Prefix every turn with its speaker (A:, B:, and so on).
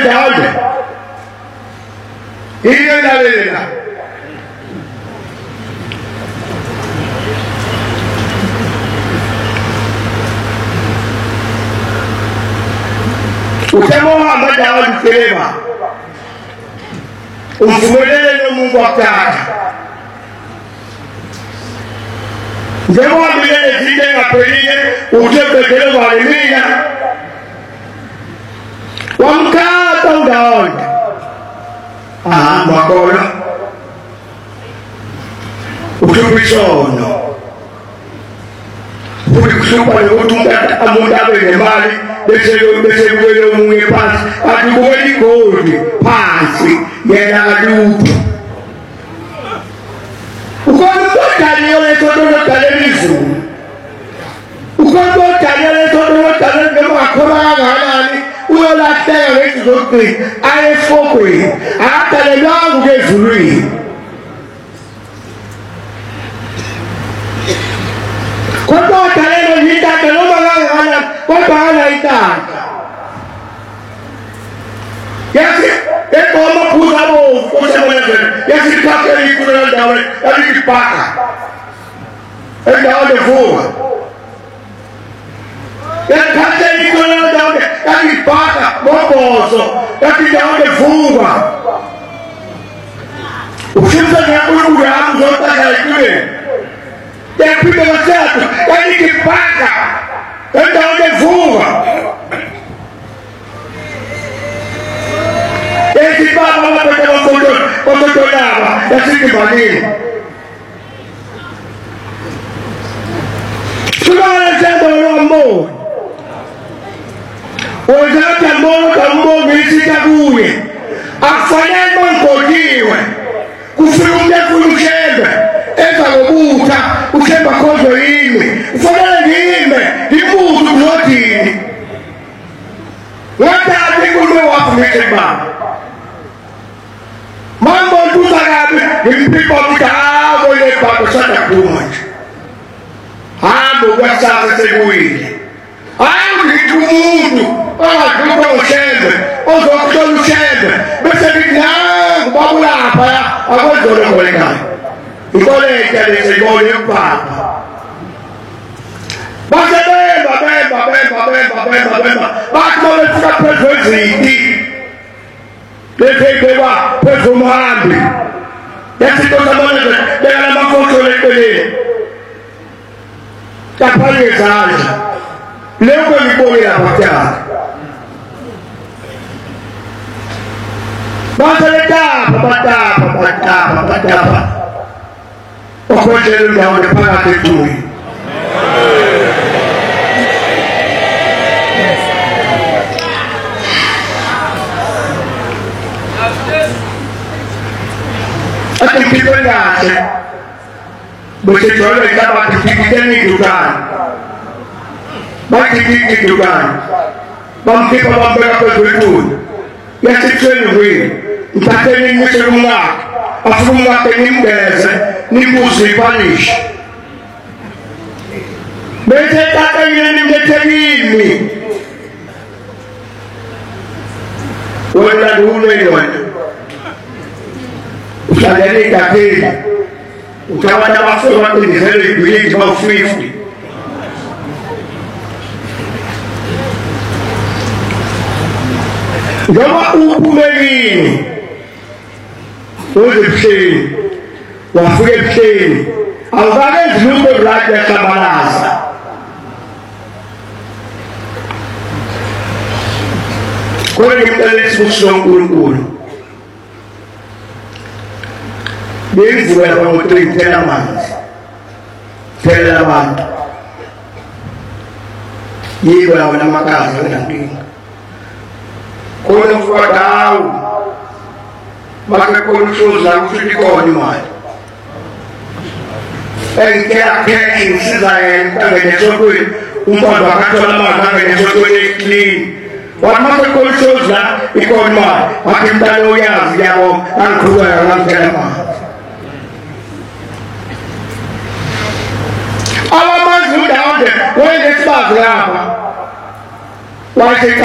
A: Daudi. Hiyo inalela. Usemo Muhammad Daudi Selema. Umfumulele Mungu akataka. Njemo ambilele zide ngapelige utepekele walimina. Wamkata Daudi. Mwakola. Utupisono. Uli kusupa ni utunda amundabe ne mali. Beselo munge pasi. Atukuweli kodi. Pasi. Yena adupu. Ukono kani yole todono kalenizu. Ukono kani yole todono kalenizu. Wakora nganani. Uyo la tega wetu zokri. Aye fokri. Ata le langu gezuri. Kwa kaleno hita kaloma ngana. Kwa hana hita. Yasi. Eko ama puza mo. Kose mwenye. Yasi pake ni kuna ndawe. Yasi kipaka. Eka ode fuwa. Yasi ni kuna ndawe. Yasi paka. Mokoso. Yasi ndawe fuwa. Ushimza nyakulu ya mzota ya ikule. Yapime watatu. Yasi kipaka. Yasi ndawe fuwa. Esi baba wapete wakoto dawa ya siki madini. Sumana zendo wa mbo. Wazata mbono kambo misi taguye. Afanyema mkojiwe. Kufurumde kulushembe. Eza lobuta. Ushemba kozo ime. Ufanyana ime. Imutu kulotini. Wata atikulume wafumete baba. Mambo tutagabi impipa mtaabo ile pato sana kumoja. Hambo wasasa seguini. Hambo kitumundu. Kupa ushembe. Ozo kuto ushembe. Bese bitangu babula hapa ya. Agozole kolekani. Ikole ekele segole mpapa. Base bemba. Bako wetuka peso zidi. Lepewa peso muhambi. Yasi kosa mwana degana mafoto lekele. Kapali ezaali. Leo kwa mipoli ya patia. Basa letapa. Wakote lunda wanepana tetui. Ati kipenda ase. Bose chole kama kipikiteni dukani. Bakipiki dukani. Bamkipa bambera kwa kwetu. Yasi chweni hui. Mtateni nisirunga. Afurunga teni mbeze. Nibuzi panish. Bese tata yeni mtetegimi. Wenda duule yoni. Usalele kakeli. Utawada mafuwa watu ni zele kuhiki mafuifu. Jama upumegini. Uzi psheni. Wafuge psheni. Alvare zluko raja kabalaza. Kone kimtale smushon ulu. Devi era molto interamente. Telavando. Io era una casa, una dinga. Come un guardavo, ma che conoscenza non si ricorda mai. E che a che in Israele, che sono qui, un po' da caccia la mano, che sono qui lì. Quando che conoscenza, ricorda mai, ma che da noi abbiamo ancora anche la mano. All of us who down there, where is this bag? Why is it